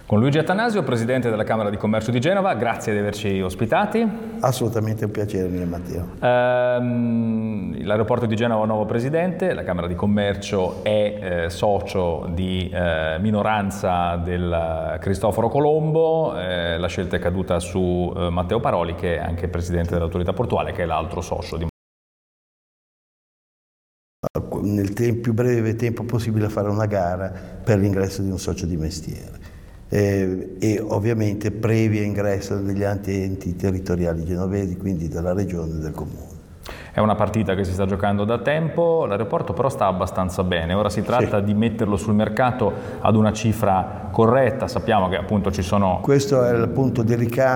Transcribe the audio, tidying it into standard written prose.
Con Luigi Attanasio, Presidente della Camera di Commercio di Genova, grazie di averci ospitati. Assolutamente un piacere mio, Matteo. L'aeroporto di Genova ha un nuovo Presidente, la Camera di Commercio è socio di minoranza del Cristoforo Colombo, la scelta è caduta su Matteo Paroli, che è anche Presidente dell'Autorità Portuale, che è l'altro socio di nel più breve tempo possibile fare una gara per l'ingresso di un socio di mestiere e ovviamente previo ingresso degli altri enti territoriali genovesi, quindi della regione e del comune. È una partita che si sta giocando da tempo, l'aeroporto però sta abbastanza bene, ora si tratta di metterlo sul mercato ad una cifra corretta, sappiamo che appunto ci sono... Questo è il punto delicato.